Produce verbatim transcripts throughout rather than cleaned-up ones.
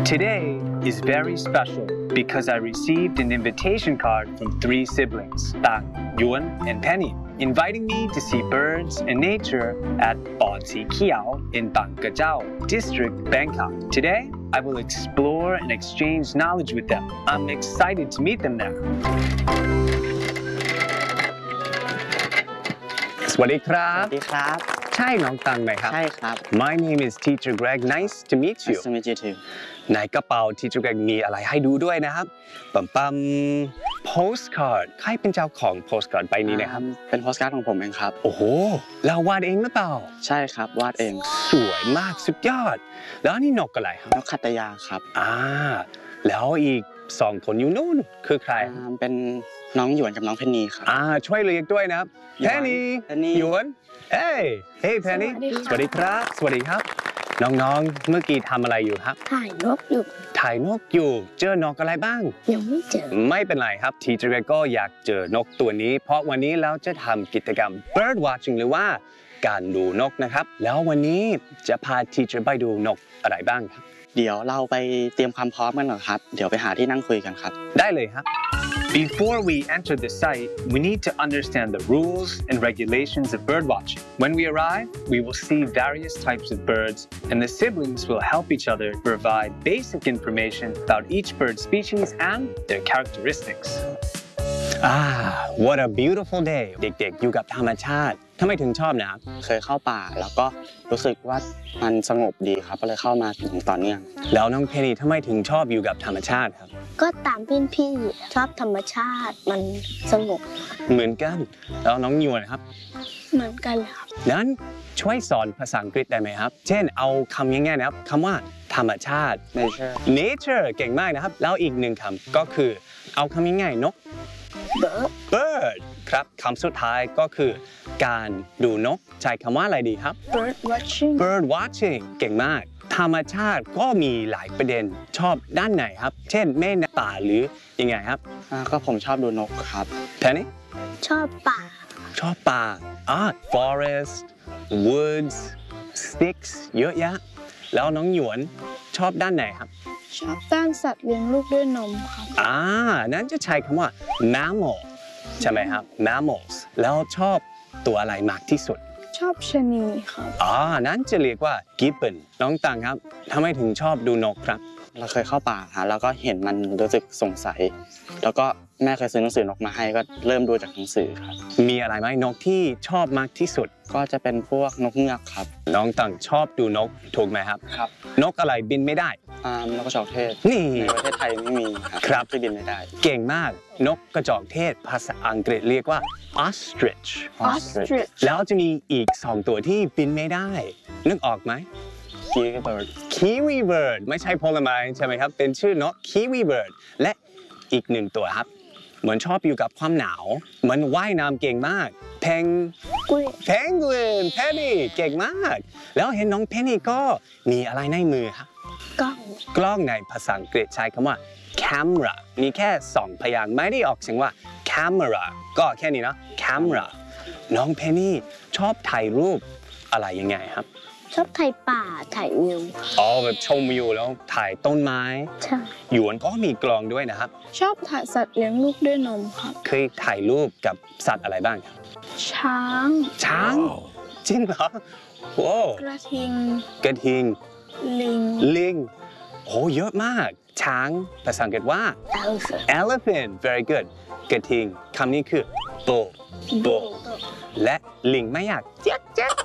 Today is very special because I received an invitation card from three siblings, Tang, Yuan, and Penny, inviting me to see birds and nature at Bon Si Kiao in Bang Kajau District, Bangkok. Today, I will explore and exchange knowledge with them. I'm excited to meet them there. สวัสดีครับสวัสดีครับใช่น้องตังไหมครับใช่ครับ My name is Teacher Greg. Nice to meet you. Nice to meet you too. ในกระเป๋า Teacher Greg มีอะไรให้ดูด้วยนะครับปั๊มปั๊ม postcard ใครเป็นเจ้าของ postcard ใบนี้นะครับเป็น postcard ของผมเองครับโอ้โหเราวาดเองหรือเปล่าใช่ครับวาดเองสวยมากสุดยอดแล้วนี่นกอะไรครับนกขัตยาครับอ่าแล้วอีกสองคนอยู่นู่นคือใครเป็นน้องหยวนกับน้องเพนนีครับอ่าช่วยเรียกด้วยนะครับเพนนีหยวนเอ้ยเฮ้ยเพนนีสวัสดีครับสวัสดีครับน้องๆเมื่อกี้ทำอะไรอยู่ครับถ่ายนกอยู่ถ่ายนกอยู่เจอนกอะไรบ้างยังไม่เจอไม่เป็นไรครับทีเจอร์ก็อยากเจอนกตัวนี้เพราะวันนี้เราจะทำกิจกรรม bird watching หรือว่าการดูนกนะครับแล้ววันนี้จะพาทีเจอร์ไปดูนกอะไรบ้างครับเดี๋ยวเราไปเตรียมความพร้อมกันหน่อยครับเดี๋ยวไปหาที่นั่งคุยกันครับได้เลยครับ Before we enter the site, we need to understand the rules and regulations of birdwatching. When we arrive, we will see various types of birds, and the siblings will help each other provide basic information about each bird species and their characteristics. Ah, what a beautiful day! เด็กๆอยู่กับธรรมชาติทำไมถึงชอบนะครับเคยเข้าป่าแล้วก็รู้สึกว่ามันสงบดีครับก็เลยเข้ามาถึงตอนนี้แล้วน้องเพนนีทำไมถึงชอบอยู่กับธรรมชาติครับก็ตามพี่ๆชอบธรรมชาติมันสงบเหมือนกันแล้วน้องหยวนครับเหมือนกันครับนั้นช่วยสอนภาษาอังกฤษได้ไหมครับเช่นเอาคำง่ายๆนะครับคำว่าธรรมชาติ nature nature เก่งมากนะครับแล้วอีกหนึ่งคำก็คือเอาคำง่ายๆนก bird bird ครับคำสุดท้ายก็คือการดูนกใช้คำว่าอะไรดีครับ bird watching bird watching เก่งมากธรรมชาติก็มีหลายประเด็นชอบด้านไหนครับเช่นแม่น้ำป่าหรือยังไงครับก็ผมชอบดูนกครับแทนนี่ชอบป่าชอบป่าอ่า forest woods sticks เยอะแยะแล้วน้องหยวนชอบด้านไหนครับชอบด้านสัตว์เลี้ยงลูกด้วยนมครับอ่านั้นจะใช้คำว่า mammal ใช่ไหมครับ mammals แล้วชอบตัวอะไรมากที่สุดชอบชะนีครับอ๋อนั้นจะเรียกว่า gibbon น้องตังครับทำไมถึงชอบดูนกครับเราเคยเข้าป่าฮะแล้วก็เห็นมันรู้สึกสงสัยแล้วก็แม่เคยซื้อหนังสือนกมาให้ก็เริ่มดูจากหนังสือครับมีอะไรไหมนกที่ชอบมากที่สุดก็จะเป็นพวกนกเงือกครับน้องตังชอบดูนกถูกไหมครับครับนกอะไรบินไม่ได้อ่านกกระจอกเทศนี่ในประเทศไทยไม่มีครับที่บินไม่ได้เก่งมากนกกระจอกเทศภาษาอังกฤษเรียกว่า ostrich ostrich แล้วจะมีอีกสองตัวที่บินไม่ได้นึกออกไหม kiwi bird kiwi bird ไม่ใช่ผลไม้ใช่ไหมครับเป็นชื่อนก kiwi bird และอีกหนึ่งตัวครับเหมือนชอบอยู่กับความหนาวเหมือนว่ายน้ำเก่งมากเพงเพนกวินเพนนีเก่งมากแล้วเห็นน้องเพนนีก็มีอะไรในมือครับกล้องกล้องในภาษาอังกฤษใช้คำว่า camera มีแค่สองพยางค์ไม่ได้ออกเสียงว่า camera ก็แค่นี้นะ camera น้องเพนนีชอบถ่ายรูปอะไรยังไงครับชอบถ่ายป่าถ่ายวิวอ๋อแบบชมวิวแล้วถ่ายต้นไม้ใช่หยวนก็มีกล้องด้วยนะครับชอบถ่ายสัตว์เลี้ยงลูกด้วยนมครับเคยถ่ายรูปกับสัตว์อะไรบ้างครับช้างช้างจริงเหรอโอ้กระทิงกระทิงลิงลิงโอ้เยอะมากช้างภาษาอังกฤษว่า elephant elephant very good กระทิงคำนี้คือ bull bull และลิงไม่อยากเจ๊กเจ๊ก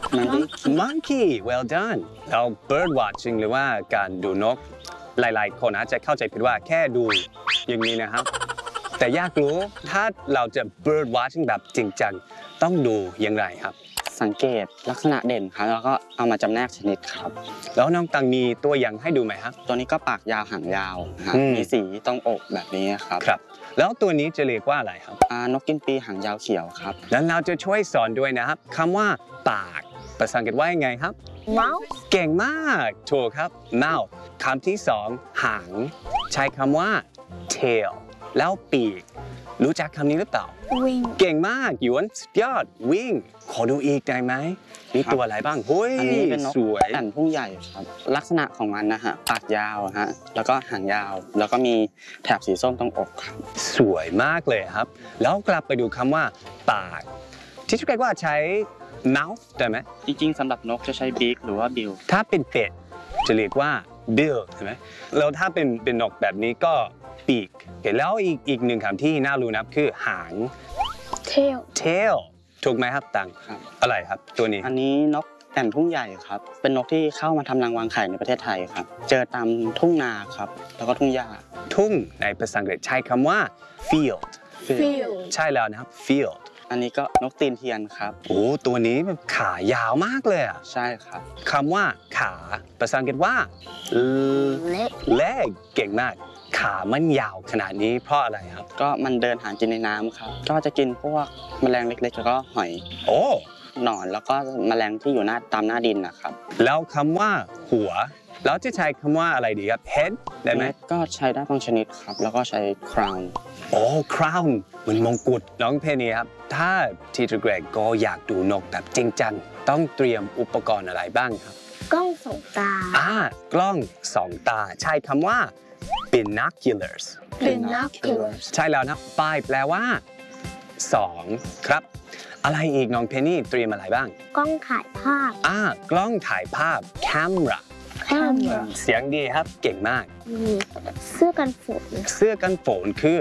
monkey well done แล้ว bird watching หรือว่าการดูนกหลายๆคนอาจจะเข้าใจผิดว่าแค่ดูอย่างนี้นะครับแต่อยากรู้ถ้าเราจะ bird watching แบบจริงจังต้องดูอย่างไรครับสังเกตลักษณะเด่นครับแล้วก็เอามาจำแนกชนิดครับแล้วน้องตังมีตัวอย่างให้ดูไหมครับตัวนี้ก็ปากยาวหางยาวมีสีตรงอกแบบนี้ครับครับแล้วตัวนี้จะเรียกว่าอะไรครับนกกินปีหางยาวเขียวครับแล้วเราจะช่วยสอนด้วยนะครับคำว่าปากภาษาอังกฤษว่ายังไงครับ mouth เก่งมากถูกครับ mouth คำที่สองหางใช้คำว่า tail แล้วปีกรู้จักคำนี้หรือเปล่าวิ่งเก่งมากหยวนสุดยอดวิ่งขอดูอีกได้ไหมมีตัวอะไรบ้างเฮ้ยอันนี้เป็นนกสวยแอ่นพุ่งใหญ่ครับลักษณะของมันนะฮะปากยาวฮะแล้วก็หางยาว แล้วก็มีแถบสีส้มตรงอกครับสวยมากเลยครับ แล้วกลับไปดูคำว่าปากที่ชุกว่าใช้ mouth ได้ไหมจริงๆสำหรับนกจะใช้ beak หรือว่า bill ถ้าเป็นเป็ดจะเรียกว่า bill ใช่ไหมแล้วถ้าเป็นเป็นนกแบบนี้ก็ beak โอเคแล้วอีกอีกหนึ่งคำที่น่ารู้นะคือหางเทล tail ถูกไหมครับตังครับอะไรครับตัวนี้อันนี้นกแอ่นทุ่งใหญ่ครับเป็นนกที่เข้ามาทำรังวางไข่ในประเทศไทยครับเจอตามทุ่งนาครับแล้วก็ทุ่งหญ้าทุ่งในภาษาอังกฤษใช้คำว่า field ฟิลใช่แล้วนะครับ field อันนี้ก็นกตีนเทียนครับโอ้ตัวนี้แบบขายาวมากเลยอะใช่ครับคำว่าขาภาษาอังกฤษว่าเล็ก leg เก่งมาก ขามันยาวขนาดนี้เพราะอะไรครับก็มันเดินหากินในน้ำครับก็จะกินพวกแมลงเล็กๆแล้วก็หอยโอ้หนอนแล้วก็แมลงที่อยู่หน้าตามหน้าดินนะครับแล้วคำว่าหัวแล้วจะใช้คำว่าอะไรดีครับ head ได้ไหมเม็ดก็ใช้ได้บางชนิดครับแล้วก็ใช้ crown โอ้ crown เหมือนมงกุฎน้องเพนีครับถ้าทีเจอร์เกรกก็อยากดูนกแบบจริงจังต้องเตรียมอุปกรณ์อะไรบ้างครับกล้องส่องตาอ่ากล้องสองตาใช้คำว่า binoculars binoculars ใช่แล้วนะป้ายแปลว่าสองครับ อะไรอีกน้องเพนนี่เตรียมอะไรบ้างกล้องถ่ายภาพอ่ากล้องถ่ายภาพ camera camera เสียงดีครับเก่งมากมีเสื้อกันฝนเสื้อกันฝนคือ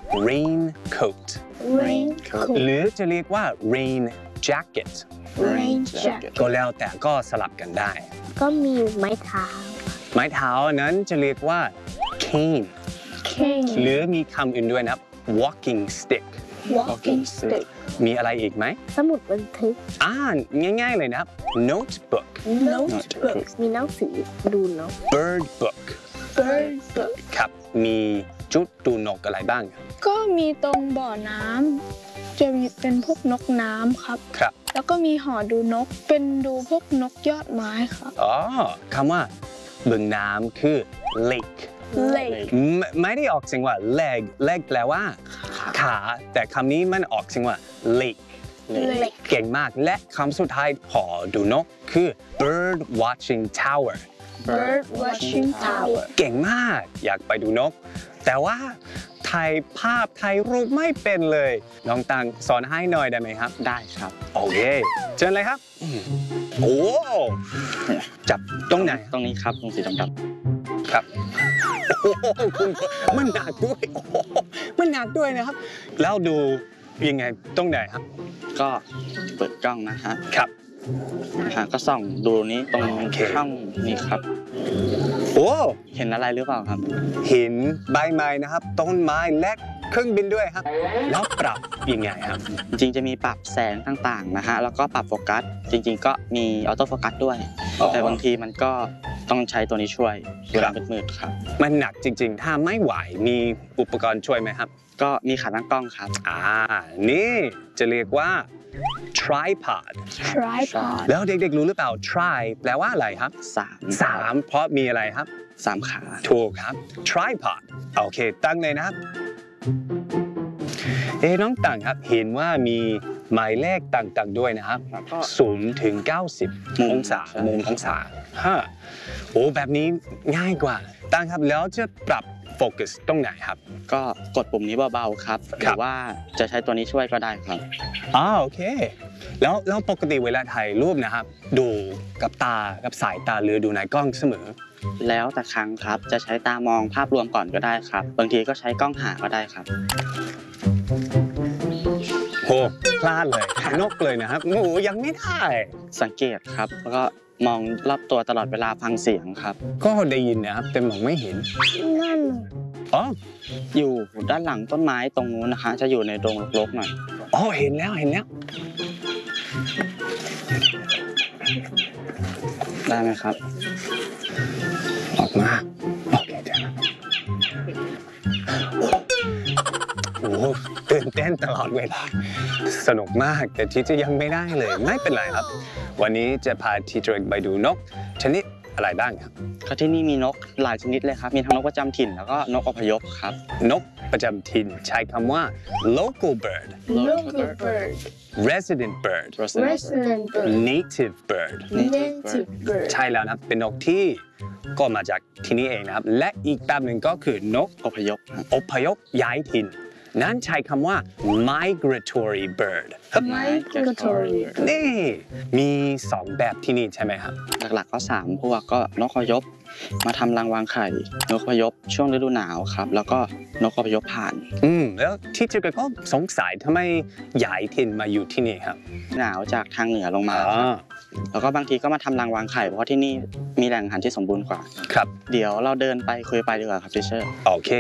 raincoat raincoat หรือจะเรียกว่า rain jacket rain jacket ก็แล้วแต่ก็สลับกันได้ก็มีไม้เท้าไม้เท้านั้นจะเรียกว่า cane cane หรือมีคำอื่นด้วยนะครับ walking stick walking stick มีอะไรอีกไหมสมุดบันทึกอ่านง่ายๆเลยนะครับ notebook notebook มีหนังสือดูนก bird book bird book ครับ มีจุดดูนกอะไรบ้างครับก็มีตรงบ่อน้ำจะมีเป็นพวกนกน้ำครับครับแล้วก็มีหอดูนกเป็นดูพวกนกยอดไม้ครับอ๋อคำว่าบึงน้ำคือ lake lake ไม่ไม่ได้ออกเสียงว่า leg leg แปลว่า ขา แต่คำนี้มันออกเสียงว่า lake lake เก่งมาก และคำสุดท้ายพอดูนกคือ bird watching tower bird watching tower เก่งมาก อยากไปดูนก แต่ว่าถ่ายภาพถ่ายรูปไม่เป็นเลย น้องตังสอนให้หน่อยได้ไหมครับได้ครับโอเค เชิญเลยครับอืมโอ้จับตรงไหนตรงนี้ครับตรงสีดำครับ โอ้โหคุณมันหนักด้วยโอ้โหมันหนักด้วยนะครับ แล้วดูยังไงตรงไหนครับๆก็เปิดกล้องนะฮะครับฮะก็ส่องดูนี้ตรงโอเคช่องนี้ครับโอ้เห็นอะไรหรือเปล่าครับหินใบไม้นะครับ ต้นไม้และเครื่องบินด้วยครับ แล้วปรับยังไงครับจริงๆจะมีปรับแสงต่างๆนะฮะแล้วก็ปรับโฟกัสจริงๆก็มีออโต้โฟกัสด้วยอ๋อแต่บางทีมันก็ต้องใช้ตัวนี้ช่วยเวลามืดๆครับมันหนักจริงๆ ถ้าไม่ไหวมีอุปกรณ์ช่วยไหมครับก็มีขาตั้งกล้องครับอ่า นี่จะเรียกว่า tripod tripod แล้วเด็กๆรู้หรือเปล่า tri แปลว่าอะไรครับสามสามเพราะมีอะไรครับสามขาถูกครับ tripod โอเค ตั้งเลยนะครับ เอ๊ะน้องต่างครับ เห็นว่ามีหมายเลขต่างๆด้วยนะครับแล้วก็ศูนย์ถึงเก้าสิบมุมองศาใช่มุมองศาฮะโอ้แบบนี้ง่ายกว่า ตั้งครับ แล้วจะปรับโฟกัสตรงไหนครับก็กดปุ่มนี้เบาๆครับหครัรืบอว่าจะใช้ตัวนี้ช่วยก็ได้ครับอ๋อโอเค แล้วแล้วปกติเวลาถ่ายรูปนะครับ ดูกับตา กับสายตาหรือดูในกล้องเสมอแล้วแต่ครั้งครับจะใช้ตามองภาพรวมก่อนก็ได้ครับ บางทีก็ใช้กล้องหาก็ได้ครับโหพลาดเลยนกเลยนะครับโอ้โหยังไม่ได้สังเกตครับ แล้วก็มองรอบตัวตลอดเวลาฟังเสียงครับก็ได้ยินนะครับแต่มองไม่เห็นนั่นอ๋ออยู่ด้านหลังต้นไม้ตรงนู้นนะคะ จะอยู่ในดงรกๆหน่อยอ๋อเห็นแล้วเห็นแล้วได้ไหมครับออกมาโอเคเดี๋ยวนะโอ้โหตื่นเต้นตลอดเวลาสนุกมากแต่ที่จะยังไม่ได้เลยไม่เป็นไรครับ วันนี้จะพาทีเจอร์ไปดูนกชนิดอะไรบ้างครับก็ที่นี่มีนกหลายชนิดเลยครับมีทั้งนกประจำถิ่นแล้วก็นกอพยพครับนกประจำถิ่นใช้คำว่า local bird local bird resident bird resident bird native bird native bird ใช่แล้วนะครับเป็นนกที่ก็มาจากที่นี่เองนะครับ และอีกแบบหนึ่งก็คือนกอพยพครับอพยพย้ายถิ่น นั้นใช้คำว่า migratory bird migratory นี่มีสองแบบที่นี่ใช่ไหมครับหลักๆก็สามพวกก็นกอพยพมาทำรังวางไข่นกอพยพช่วงฤดูหนาวครับแล้วก็นกอพยพผ่านอืมแล้วที่เจอก็สงสัยทำไมย้ายถิ่นมาอยู่ที่นี่ครับหนาวจากทางเหนือลงมาอ๋อครับแล้วก็บางทีก็มาทำรังวางไข่เพราะที่นี่มีแหล่งอาหารที่สมบูรณ์กว่าครับเดี๋ยวเราเดินไปคุยไปดีกว่าครับทิเชอร์โอเค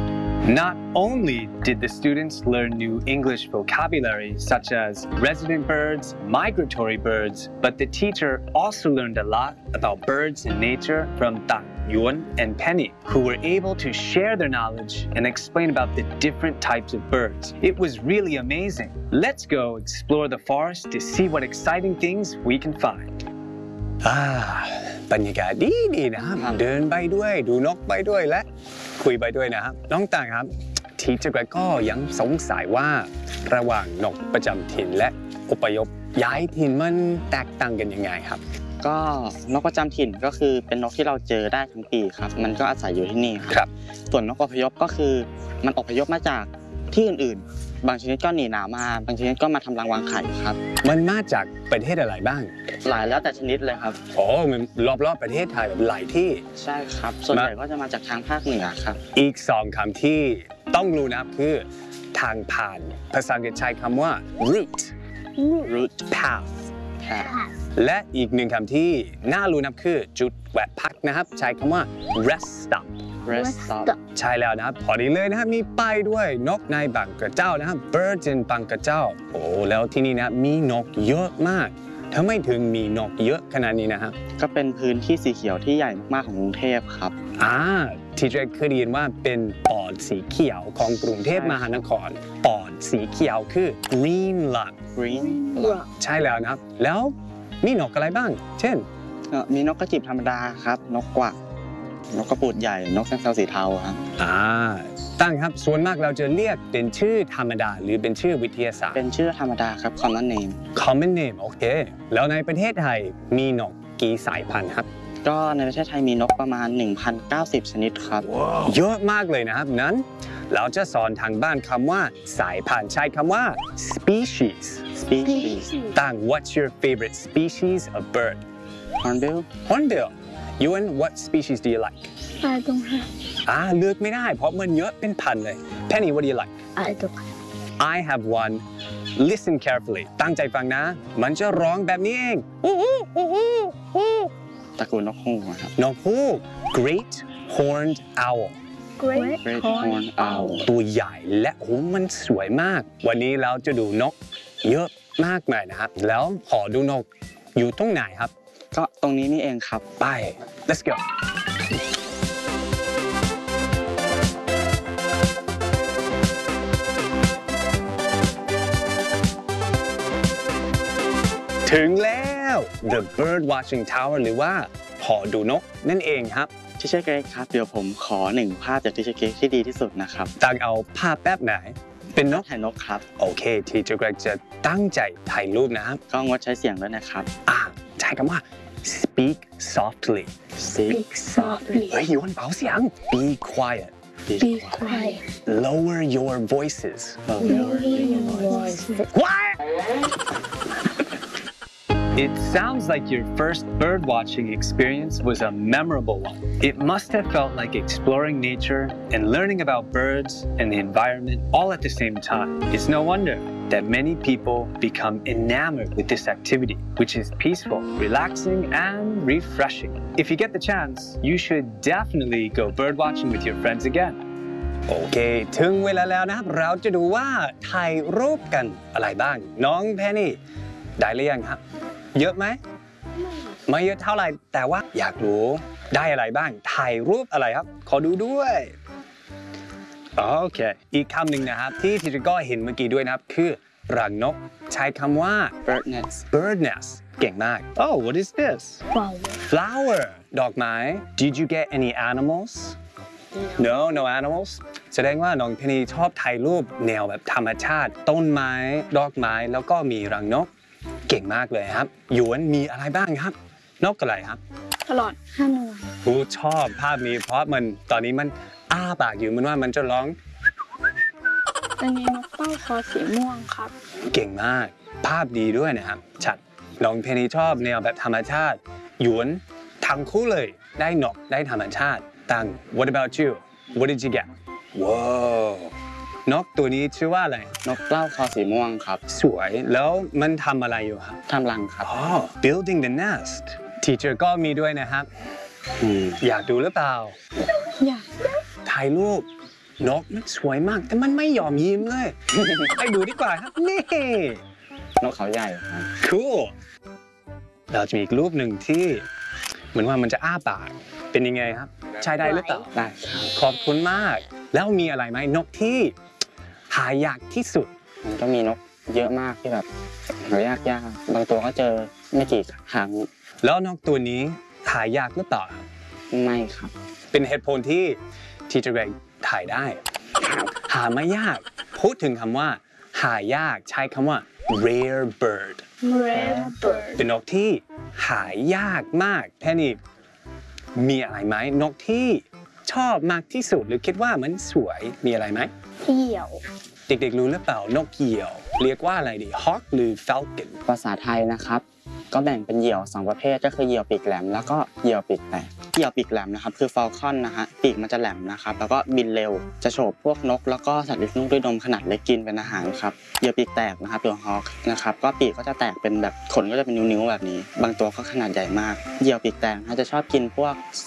Not only did the students learn new English vocabulary such as resident birds, migratory birds, but the teacher also learned a lot about birds and nature from Tang, Yuan, and Penny, who were able to share their knowledge and explain about the different types of birds. It was really amazing. Let's go explore the forest to see what exciting things we can find. อ่าบรรยากาศดีดีนะครับเดินไปด้วยดูนกไปด้วยและคุยไปด้วยนะครับน้องต่างครับทีเจอร์ก็ยังสงสัยว่าระหว่างนกประจำถิ่นและอพยพย้ายถิ่นมันแตกต่างกันยังไงครับก็นกประจำถิ่นก็คือเป็นนกที่เราเจอได้ทั้งปีครับมันก็อาศัยอยู่ที่นี่ครับส่วนนกอพยพก็คือมันอพยพมาจากที่อื่นๆบางชนิดก็หนีหนาวมาบางชนิดก็มาทำรังวางไข่ครับมันมาจากประเทศอะไรบ้างหลายแล้วแต่ชนิดเลยครับโอ้มันรอบๆประเทศไทยแบบหลายที่ใช่ครับส่วนใหญ่ก็จะมาจากทางภาคเหนือครับอีกสองคำที่ต้องรู้นะครับคือทางผ่านภาษาอังกฤษใช้คำว่า route route path แพร่และอีกหนึ่งคำที่น่ารู้นะครับคือจุดแวะพักนะครับใช้คำว่า rest stop rest stop ใช่แล้วนะครับพอดีเลยนะครับมีป้ายด้วยนกในบางกระเจ้านะครับ birds in บางกระเจ้าโอ้แล้วที่นี่นะมีนกเยอะมากทำไมถึงมีนกเยอะขนาดนี้นะครับก็เป็นพื้นที่สีเขียวที่ใหญ่มากๆของกรุงเทพครับอ่าที่เจเคยได้ยินว่าเป็นปอดสีเขียวของกรุงเทพมหานครปอดสีเขียวคือ green lung green ใช่แล้วนะครับ แล้วมีนกอะไรบ้าง เช่นก็มีนกกระจิบธรรมดาครับนกกวักนกกระปูดใหญ่นกแซงเซาสีเทาครับอ่าตั้งครับส่วนมากเราจะเรียกเป็นชื่อธรรมดาหรือเป็นชื่อวิทยาศาสตร์เป็นชื่อธรรมดาครับ common name common name โอเค แล้วในประเทศไทยมีนกกี่สายพันธุ์ครับก็ในประเทศไทยมีนกประมาณ หนึ่งพันเก้าสิบ ชนิดครับเยอะมากเลยนะครับนั้นเราจะสอนทางบ้านคำว่าสายพันธุ์ใช้คำว่า species species ตั้ง what's your favorite species of bird hornbill hornbill Ewan what species do you like I don't have อ่าเลือกไม่ได้เพราะมันเยอะเป็นพันเลย Penny what do you like I don't have I have one listen carefully ตั้งใจฟังนะ มันจะร้องแบบนี้เองฮู้ฮู้ฮู้ฮู้ฮู้ตระกูลนกฮูกครับนกฮูก Great Horned Owl great Great horned horned owl ตัวใหญ่และโอ้มันสวยมาก วันนี้เราจะดูนกเยอะมากมายนะครับ แล้วขอดูนกอยู่ตรงไหนครับก็ตรงนี้นี่เองครับไป let's go ถึงแล้ว The Bird Watching Tower หรือว่าหอดูนกนั่นเองครับทิเชอร์เกรกครับเดี๋ยวผมขอหนึ่งภาพจากทิเชอร์เกรกที่ดีที่สุดนะครับตั้งเอาภาพแบบไหน เป็นนกถ่ายนกครับโอเคทีเจอร์เกรกจะตั้งใจถ่ายรูปนะครับก็งดใช้เสียงด้วยนะครับอ่าใช้คำว่า speak softly speak softly เฮ้ยยวนเบาเสียง be quiet be quiet lower your voices lower your voice what It sounds like your first birdwatching experience was a memorable one. It must have felt like exploring nature and learning about birds and the environment all at the same time. It's no wonder that many people become enamored with this activity, which is peaceful, relaxing, and refreshing. If you get the chance, you should definitely go birdwatching with your friends again. โอเคถึงเวลาแล้วนะครับเราจะดูว่าถ่ายรูปกันอะไรบ้างน้องแพนนี่ได้หรือยังครับเยอะไหมไม่เยอะเท่าไหร่แต่ว่าอยากรู้ได้อะไรบ้างถ่ายรูปอะไรครับขอดูด้วยโอเคอีกคำหนึ่งนะครับที่ทีเจก็เห็นเมื่อกี้ด้วยนะครับคือรังนกใช้คำว่า bird nest bird nest เก่งมาก Oh what is this flower flower ดอกไม้ Did you get any animals No no animals แสดงว่าน้องเพนนีชอบถ่ายรูปแนวแบบธรรมชาติ ต้นไม้ดอกไม้แล้วก็มีรังนกเก่งมากเลยครับหยวนมีอะไรบ้างครับนกอะไรครับตลอดห้าหน่วยผู้ชอบภาพนี้เพราะมันตอนนี้มันอ้าปากอยู่มันว่ามันจะร้องอันนี้นกเป้าคอสีม่วงครับเก่งมากภาพดีด้วยนะครับชัดน้องเพนนีชอบแนวแบบธรรมชาติหยวนทั้งคู่เลยได้นกได้ธรรมชาติตัง What about you What did you get ว้าวนกตัวนี้ชื่อว่าอะไรนกเล่าคอสีม่วงครับสวยแล้วมันทำอะไรอยู่ครับทำรังครับอ๋อ building the nest teacher ก็มีด้วยนะครับอืมอยากดูหรือเปล่าอยากถ่ายรูปนกมันสวยมากแต่มันไม่ยอมยิ้มเลย ไปดูดีกว่าครับนี่นกเขาใหญ่ครับ cool เราจะมีอีกรูปหนึ่งที่เหมือนว่ามันจะอ้าปากเป็นยังไงครับใช้ได้หรือเปล่าได้ครับขอบคุณมาก แล้วมีอะไรไหมนกที่หายากที่สุดมันก็มีนกเยอะมากที่แบบหายากยากบางตัวก็เจอไม่กี่ครั้งแล้วนกตัวนี้หายากหรือเปล่าไม่ครับเป็นเหตุผลที่ที่จะแรงถ่ายได้ หาไม่ยากพูดถึงคำว่าหายากใช้คำว่า rare bird red bird เป็นนกที่หายากมากแค่นี้มีอะไรไหมนกที่ชอบมากที่สุดหรือคิดว่ามันสวยมีอะไรไหมเหี่ยวเด็กๆรู้หรือเปล่านกเหยี่ยว เรียกว่าอะไรดี hawk หรือ falcon ภาษาไทยนะครับ ก็แบ่งเป็นเหยี่ยวสองประเภทก็คือเหยี่ยวปีกแหลมแล้วก็เหยี่ยวปีกแตกเหยี่ยวปีกแหลมนะครับคือฟอลคอนนะฮะปีกมันจะแหลมนะครับแล้วก็บินเร็วจะโฉบพวกนกแล้วก็สัตว์เลี้ยงลูกด้วยนมขนาดเล็กกินเป็นอาหารครับเหยี่ยวปีกแตกนะครับตัวฮอคนะครับก็ปีกก็จะแตกเป็นแบบขนก็จะเป็นนิ้วๆแบบนี้ บางตัวก็ขนาดใหญ่มากเหยี่ยวปีกแตกนะจะชอบกินพวก